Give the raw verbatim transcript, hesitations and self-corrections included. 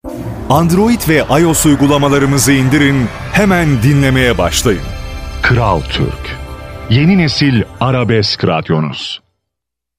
Android ve iOS uygulamalarımızı indirin, hemen dinlemeye başlayın. Kral Türk, yeni nesil arabesk radyonuz.